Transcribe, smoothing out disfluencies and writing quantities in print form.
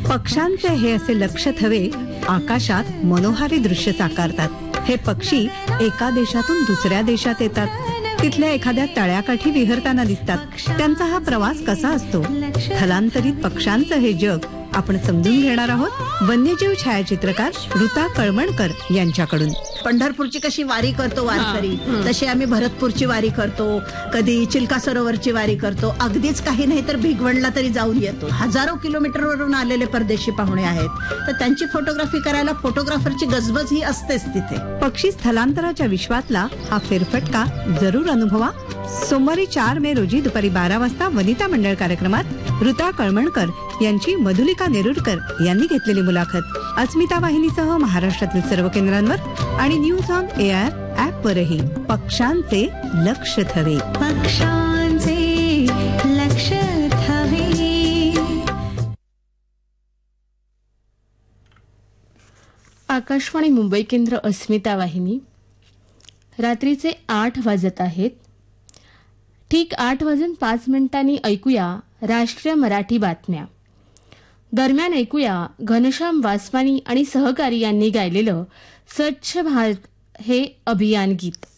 पक्ष्यांचे हे असे लक्ष थवे आकाशात मनोहारी दृश्य साकारतात. हे पक्षी एका देशातून दुसऱ्या देशात येतात, तिथल्या एखाद्या तळ्याकाठी विहरताना दिसतात. त्यांचा हा प्रवास कसा असतो? स्थलांतरित पक्ष्यांचं हे जग आपण समजून घेणार आहोत वन्यजीव छायाचित्रकार ऋता कळमणकर यांच्याकडून. पंढरपूरची कशी वारी करतो वारकरी, तशी आम्ही भरतपूरची वारी करतो, कधी चिल्का सरोवरची वारी करतो. अगदीच काही नाही तर भिगवणला तरी जाऊन येतो. हजारो किलोमीटरवरून आलेले परदेशी पाहुणे आहेत, तर त्यांची फोटोग्राफी करायला फोटोग्राफरची गजबज ही असतेच तिथे. पक्षी स्थलांतराच्या विश्वातला हा फेरफटका जरूर अनुभवा. सोमवारी 4 मे रोजी दुपारी 12 वाजता वनिता मंडळ कार्यक्रमात ऋता कळमणकर यांची मधुलिका नेरुरकर यांनी घेतलेली मुलाखत अस्मिता वाहिनीसह महाराष्ट्रातील सर्व केंद्रांवर आणि न्यूज ऑन एआर ऍप वरही. पक्ष्यांचे लक्ष थवे, पक्ष्यांचे लक्ष थवे. आकाशवाणी मुंबई केंद्र अस्मिता वाहिनी. रात्रीचे 8 वाजत आहेत. ठीक 8:05 ऐकूया राष्ट्रीय मराठी बातम्या. दरम्यान ऐकूया घनश्याम वासवानी आणि सहकारी यांनी गायलेलं स्वच्छ भारत हे अभियान गीत.